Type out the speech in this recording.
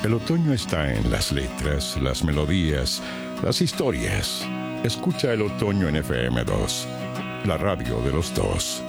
El otoño está en las letras, las melodías, las historias. Escucha el otoño en FM2, la radio de los dos.